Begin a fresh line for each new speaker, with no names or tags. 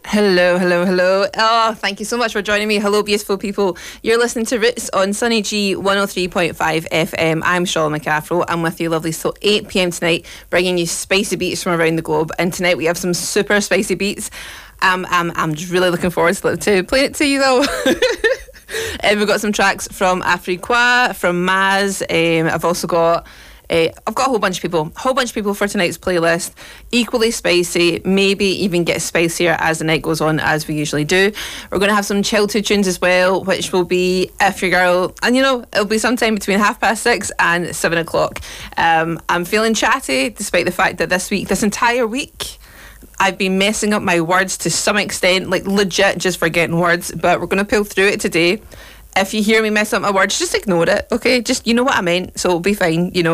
Hello, hello, hello. Oh, thank you so much for joining me. Hello, beautiful people. You're listening to Roots on Sunny G 103.5 FM. I'm Charlotte McCaffrell. I'm with you lovely till 8 p.m. tonight, bringing you spicy beats from around the globe. And tonight we have some super spicy beats. I'm just really looking forward to playing it to you though. We've got some tracks from Afriqua, from Maz. I've also got a whole bunch of people for tonight's playlist. Equally spicy, maybe even get spicier as the night goes on, as we usually do. We're going to have some chilled tunes as well, which will be If Your Girl, and it'll be sometime between 6:30 and 7 o'clock. I'm feeling chatty, despite the fact that this entire week, I've been messing up my words to some extent, like legit just forgetting words, but we're going to pull through it today. If you hear me mess up my words, just ignore it, okay? Just, you know what I meant, so it'll be fine,